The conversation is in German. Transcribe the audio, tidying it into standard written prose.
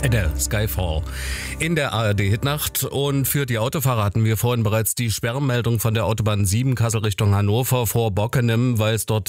Adele, Skyfall in der ARD-Hitnacht. Und für die Autofahrer hatten wir vorhin bereits die Sperrmeldung von der Autobahn 7 Kassel Richtung Hannover vor Bockenem, weil es dort